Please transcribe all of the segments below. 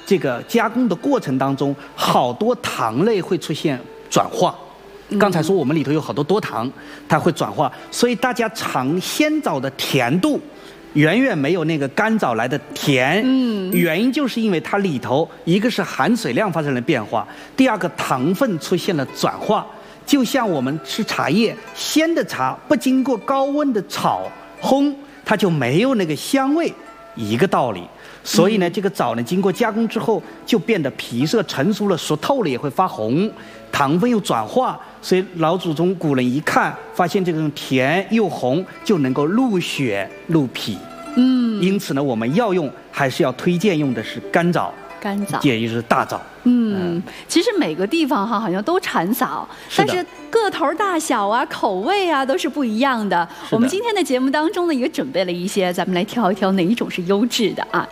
这个加工的过程当中，好多糖类会出现转化。刚才说我们里头有好多多糖，它会转化，所以大家尝鲜枣的甜度远远没有那个干枣来的甜。原因就是因为它里头一个是含水量发生了变化，第二个糖分出现了转化。就像我们吃茶叶，鲜的茶不经过高温的炒烘，它就没有那个香味，一个道理。所以呢，这个枣呢经过加工之后就变得皮色成熟了，熟透了也会发红，糖分又转化，所以老祖宗古人一看发现这种甜又红，就能够入血入脾。因此呢，我们要用还是要推荐用的是干枣，也就是大枣。 其实每个地方好像都产枣，但是个头大小啊、口味啊都是不一样的。我们今天的节目当中呢，也准备了一些，咱们来挑一挑哪一种是优质的啊。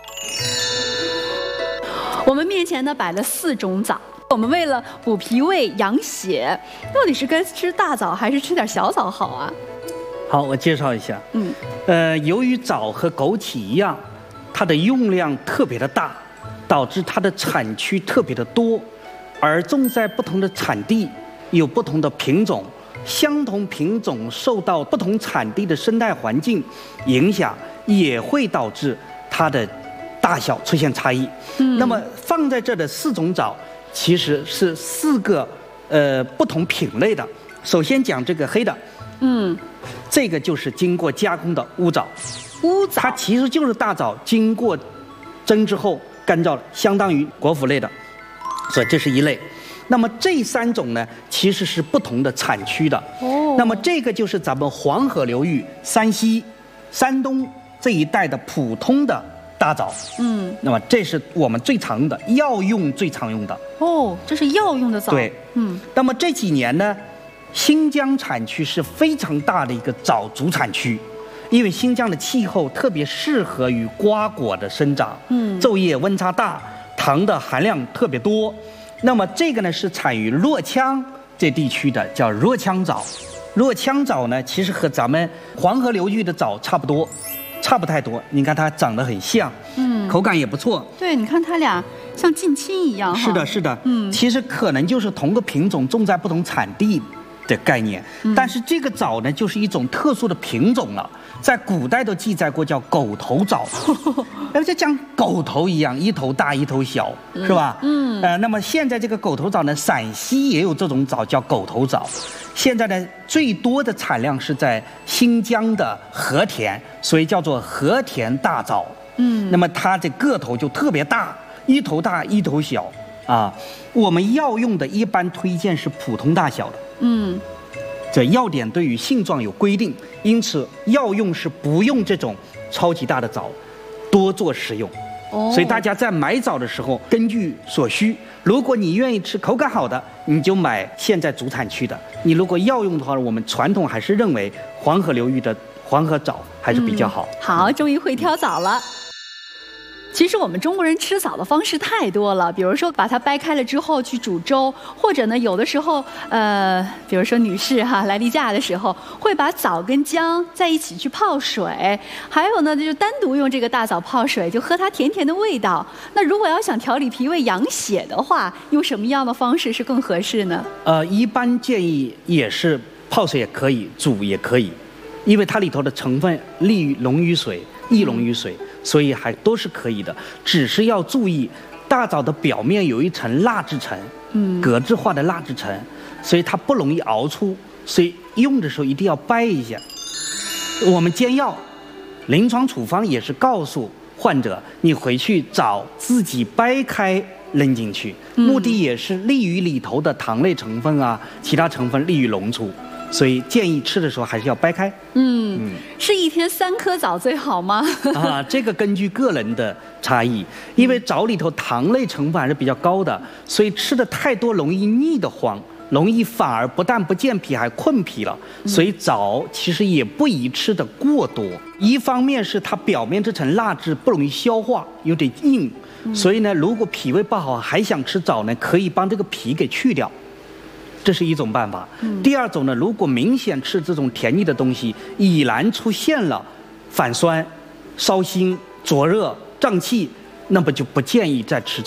我们面前呢摆了4种枣，我们为了补脾胃、养血，到底是该吃大枣还是吃点小枣好啊？ 好，我介绍一下。由于枣和枸杞一样，它的用量特别的大，导致它的产区特别的多，而种在不同的产地，有不同的品种，相同品种受到不同产地的生态环境影响，也会导致它的大小出现差异。那么放在这的4种枣，其实是4个不同品类的。首先讲这个黑的，这个就是经过加工的乌枣。它其实就是大枣经过蒸之后干燥了，相当于果脯类的，所以这是一类。那么这3种呢，其实是不同的产区的。那么这个就是咱们黄河流域、山西、山东这一带的普通的大枣。那么这是我们最常用的，药用最常用的。 这是药用的枣。 对。那么这几年呢，新疆产区是非常大的一个枣主产区。因为新疆的气候特别适合于瓜果的生长，昼夜温差大，糖的含量特别多。那么这个呢是产于若羌这地区的，叫若羌枣。若羌枣呢，其实和咱们黄河流域的枣差不多，差不太多。你看它长得很像，口感也不错。 对，你看它俩像近亲一样。 是的，是的。其实可能就是同个品种种在不同产地的概念，但是这个枣呢，就是一种特殊的品种了。在古代都记载过，叫狗头枣，就像狗头一样，一头大一头小，是吧？那么现在这个狗头枣呢，陕西也有这种枣叫狗头枣。现在呢，最多的产量是在新疆的和田，所以叫做和田大枣。那么它这个头就特别大，一头大一头小啊。我们药用的一般推荐是普通大小的。这药典对于性状有规定，因此药用是不用这种超级大的枣，多做食用。所以大家在买枣的时候，根据所需，如果你愿意吃口感好的，你就买现在主产区的；你如果药用的话，我们传统还是认为黄河流域的黄河枣还是比较好。 好，终于会挑枣了。其实我们中国人吃枣的方式太多了，比如说把它掰开了之后去煮粥，或者呢有的时候比如说女士来例假的时候会把枣跟姜在一起去泡水，还有呢就是单独用这个大枣泡水，就喝它甜甜的味道。那如果要想调理脾胃养血的话，用什么样的方式是更合适呢？ 一般建议也是泡水也可以，煮也可以，因为它里头的成分易溶于水，所以还都是可以的，只是要注意，大枣的表面有一层蜡质层，革质化的蜡质层，所以它不容易熬出，所以用的时候一定要掰一下。我们煎药，临床处方也是告诉患者，你回去找自己掰开扔进去，目的也是利于里头的糖类成分啊，其他成分利于溶出。所以建议吃的时候还是要掰开。 是一天3颗枣最好吗？ 这个根据个人的差异，因为枣里头糖类成分还是比较高的，所以吃的太多容易腻得慌，容易反而不但不健脾还困脾了。所以枣其实也不宜吃的过多，一方面是它表面这层蜡质不容易消化，有点硬，所以呢，如果脾胃不好还想吃枣呢，可以帮这个脾给去掉。这是一种办法。第二种呢，如果明显吃这种甜腻的东西，已然出现了反酸、烧心、灼热、胀气，那么就不建议再吃